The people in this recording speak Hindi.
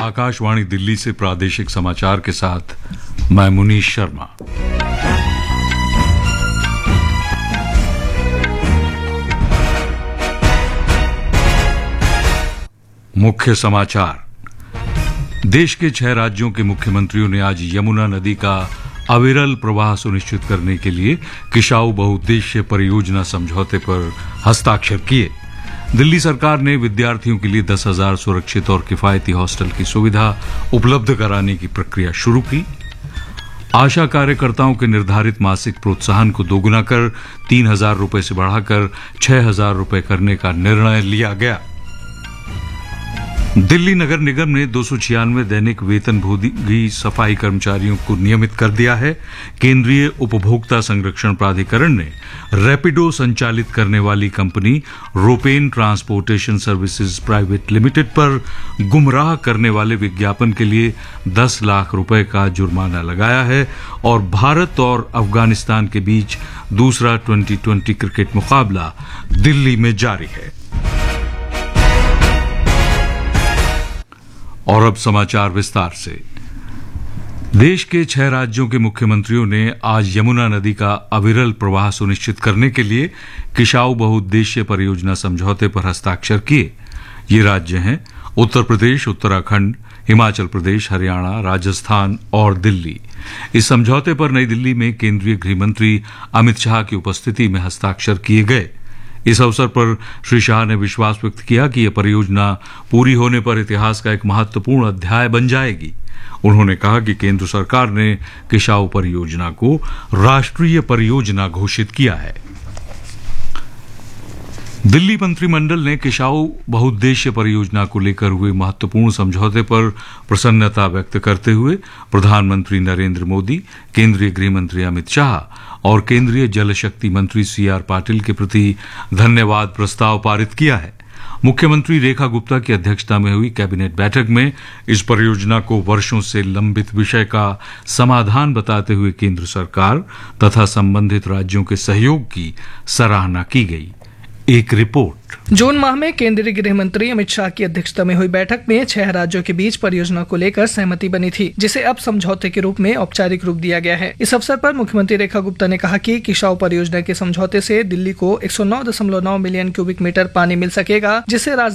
आकाशवाणी दिल्ली से प्रादेशिक समाचार के साथ मैं मुनीश शर्मा। मुख्य समाचार। देश के 6 राज्यों के मुख्यमंत्रियों ने आज यमुना नदी का अविरल प्रवाह सुनिश्चित करने के लिए किशाऊ बहुउद्देश्य परियोजना समझौते पर हस्ताक्षर किए। दिल्ली सरकार ने विद्यार्थियों के लिए 10,000 सुरक्षित और किफायती हॉस्टल की सुविधा उपलब्ध कराने की प्रक्रिया शुरू की। आशा कार्यकर्ताओं के निर्धारित मासिक प्रोत्साहन को दोगुना कर 3,000 रुपए से बढ़ाकर 6,000 रुपए करने का निर्णय लिया गया। दिल्ली नगर निगम ने 296 दैनिक वेतनभोगी सफाई कर्मचारियों को नियमित कर दिया है। केंद्रीय उपभोक्ता संरक्षण प्राधिकरण ने रैपिडो संचालित करने वाली company रोपेन transportation services private limited पर गुमराह करने वाले विज्ञापन के लिए 10 लाख रुपए का जुर्माना लगाया है और भारत और अफगानिस्तान के बीच दूसरा 2020 क्रिकेट मुकाबला दिल्ली में जारी है। और अब समाचार विस्तार से। देश के 6 राज्यों के मुख्यमंत्रियों ने आज यमुना नदी का अविरल प्रवाह सुनिश्चित करने के लिए किशाऊ बहुउद्देश्य परियोजना समझौते पर हस्ताक्षर किए। ये राज्य हैं उत्तर प्रदेश, उत्तराखंड, हिमाचल प्रदेश, हरियाणा, राजस्थान और दिल्ली। इस समझौते पर नई दिल्ली में केंद्रीय गृह मंत्री अमित शाह की उपस्थिति में हस्ताक्षर किए गए। इस अवसर पर श्री शाह ने विश्वास व्यक्त किया कि यह परियोजना पूरी होने पर इतिहास का एक महत्वपूर्ण अध्याय बन जाएगी। उन्होंने कहा कि केंद्र सरकार ने किशाऊ परियोजना को राष्ट्रीय परियोजना घोषित किया है। दिल्ली मंत्रिमंडल ने किशाऊ बहुउद्देश्य परियोजना को लेकर हुए महत्वपूर्ण समझौते पर प्रसन्नता व्यक्त करते हुए प्रधानमंत्री नरेंद्र मोदी, केंद्रीय गृह मंत्री अमित शाह और केंद्रीय जल शक्ति मंत्री CR पाटिल के प्रति धन्यवाद प्रस्ताव पारित किया है। मुख्यमंत्री रेखा गुप्ता की अध्यक्षता में हुई कैबिनेट बैठक में इस परियोजना को वर्षों से लंबित विषय का समाधान बताते हुए केंद्र सरकार तथा संबंधित राज्यों के सहयोग की सराहना की गई। एक रिपोर्ट। जून माह में केंद्रीय गृह मंत्री अमित शाह की अध्यक्षता में हुई बैठक में 6 राज्यों के बीच परियोजना को लेकर सहमति बनी थी, जिसे अब समझौते के रूप में औपचारिक रूप दिया गया है। इस अवसर पर मुख्यमंत्री रेखा गुप्ता ने कहा कि किशाऊ परियोजना के समझौते से दिल्ली को 109.9 मिलियन क्यूबिक मीटर पानी मिल सकेगा, जिससे